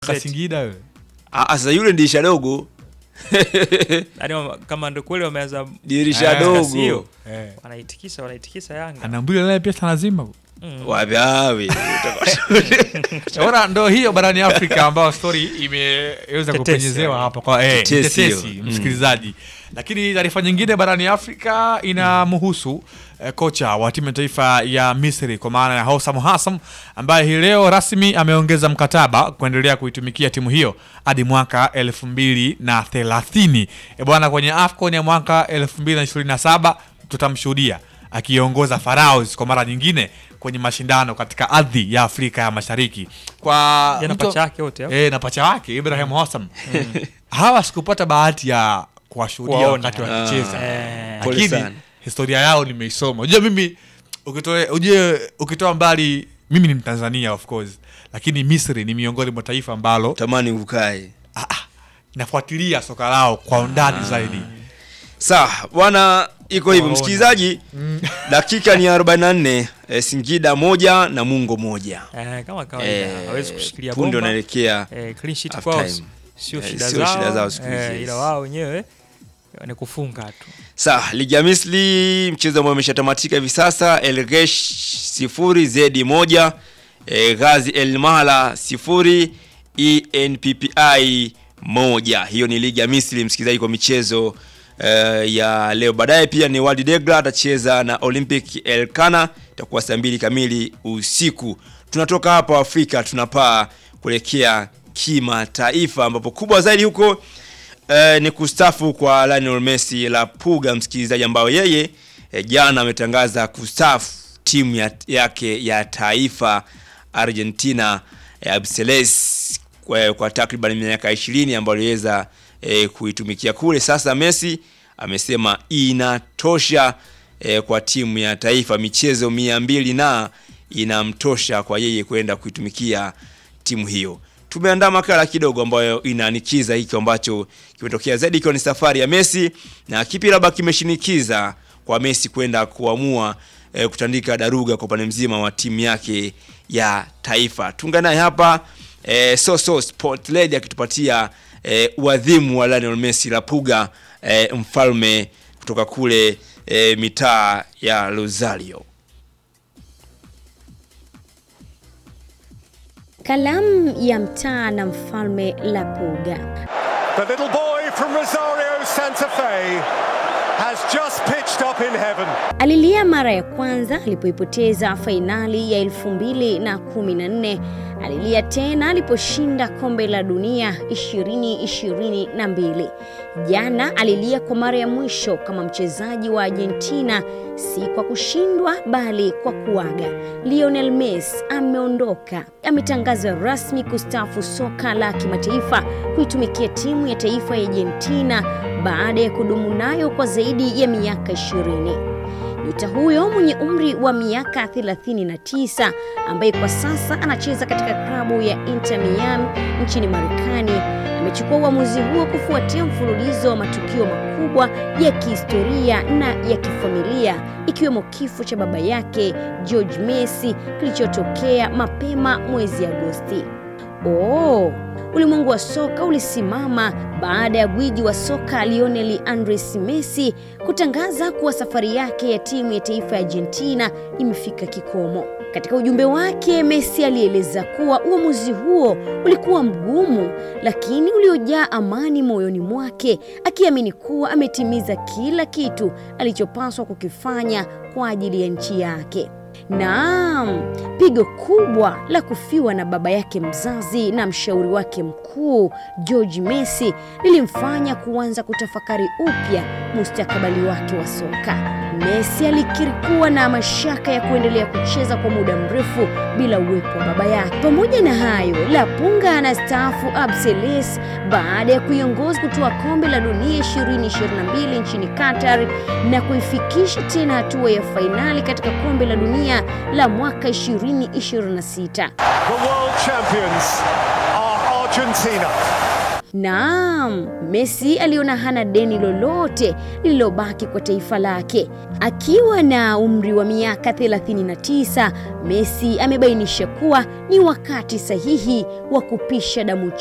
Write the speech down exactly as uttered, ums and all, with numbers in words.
Singida wewe. Ah, sasa yule ndiye dogo. Yaani kama ndio kweli wameanza dirisha dogo. Eh. Wanaitikisa, wanaitikisa Yanga. Anambule naye pesa lazima. Mm. Wapi wapi. Ora ndo hiyo barani Afrika ambao story imeweza kupenyezewa hapa kwa eh tetesi msikilizaji. Mm. Lakini taarifa nyingine barani Afrika inamhusu eh, kocha wa timu ya taifa ya Misri kwa maana ya Hossam Hassam ambaye hii leo rasmi ameongeza mkataba kuendelea kuitumikia timu hiyo hadi mwaka elfu mbili na thelathini. E bwana, kwenye AFCON ya mwaka elfu mbili na ishirini na saba tutamshuhudia akiongoza Pharaohs kwa mara nyingine kwenye mashindano katika ardhi ya Afrika ya Mashariki. Kwa na pacha yake wote hapo. Eh, na pacha wake Ibrahim Hossam. Mm. Hawa sikupata bahati ya kuwashuhudia wakati wakicheza. Ah, lakini historia yao nimeisoma. Unajua mimi ukitoa uje ukitoa mbali mimi ni Mtanzania of course, lakini Misri ni miongoni mwa taifa ambalo tamani ukae. Ah, ah, nafuatilia soka lao kwa undani ah. zaidi. Sawa, bwana iko hivi msikilizaji. Mm. Dakika ni arobaini na nne, e, Singida moja na Mungo moja. Eh, kama kawaida hawezi kushikilia bomba. Punde unaelekea eh, clean sheet kwao. Sio shida zao, shida zao eh, ila wao wenyewe ni kufunga tu. Sawa, Ligi ya Misri mchezo ambao umeshatamatika hivi sasa, El Gesh sifuri Zedi moja, e, Ghazi El Mala sifuri, E N P P I moja. Hiyo ni Ligi ya Misri msikilizaji kwa michezo uh, ya leo. Baadaye pia ni Wadi Degla atacheza na Olympic El Kana, itakuwa saa mbili kamili usiku. Tunatoka hapa Afrika tunapaa kuelekea kimataifa ambapo kubwa zaidi huko eh, ni kustafu kwa Lionel Messi la Puga msikilizaji, ambao yeye eh, jana ametangaza kustafu timu ya, yake ya taifa Argentina eh, Albiceleste kwa, kwa takriban miaka ishirini ambayo aliweza eh, kuitumikia kule. Sasa Messi amesema inatosha eh, kwa timu ya taifa, michezo mia mbili na inamtosha kwa yeye kwenda kuitumikia timu hiyo. Tumeandaa makala kidogo ambayo inaanikiza hiki ambacho kimetokea zaidi, ikiwa ni safari ya Messi na kipi labda kimeshinikiza kwa Messi kwenda kuamua e, kutandika daruga kwa upande mzima wa timu yake ya taifa. Tuungane naye hapa e, Soso Sport Lady akitupatia e, uadhimu wa Lionel Messi la Puga, e, mfalme kutoka kule e, mitaa ya Rosario. Kalamu ya mtaa na mfalme la Puga. The little boy from Rosario Santa Fe has just pitched up in heaven. Alilia mara ya kwanza alipoipoteza fainali ya elfu mbili na kumi na nne. Alilia tena aliposhinda kombe la dunia ishirini ishirini na mbili. Jana alilia kwa mara ya mwisho kama mchezaji wa Argentina, si kwa kushindwa bali kwa kuaga. Lionel Messi ameondoka. Ametangaza rasmi kustaafu soka la kimataifa kuitumikia timu ya taifa ya Argentina baada ya kudumu nayo kwa zaidi ya miaka ishirini. Nyota huyo mwenye umri wa miaka thelathini na tisa ambaye kwa sasa anacheza katika klabu ya Inter Miami nchini Marekani amechukua uamuzi huo kufuatia mfululizo wa matukio makubwa ya kihistoria na ya kifamilia, ikiwemo kifo cha baba yake George Messi kilichotokea mapema mwezi Agosti. Oh, ulimwengu wa soka ulisimama baada ya gwiji wa soka Lionel Andres Messi kutangaza kuwa safari yake ya timu ya taifa ya Argentina imefika kikomo. Katika ujumbe wake, Messi alieleza kuwa uamuzi huo ulikuwa mgumu lakini uliojaa amani moyoni mwake, akiamini kuwa ametimiza kila kitu alichopaswa kukifanya kwa ajili ya nchi yake. Naam, pigo kubwa la kufiwa na baba yake mzazi na mshauri wake mkuu George Messi lilimfanya kuanza kutafakari upya mustakabali wake wa soka. Messi alikiri kuwa na mashaka ya kuendelea kucheza kwa muda mrefu bila uwepo wa baba yake. Pamoja na hayo, La Puga anastaafu Albiceleste baada ya kuiongoza kutoa kombe la dunia ishirini ishirini na mbili nchini Qatar na kuifikisha tena hatua ya fainali katika kombe la dunia la mwaka ishirini ishirini na sita. The world champions are Argentina. Naam, Messi aliona hana deni lolote lililobaki kwa taifa lake. Akiwa na umri wa miaka thelathini na tisa, Messi amebainisha kuwa ni wakati sahihi wa kupisha damu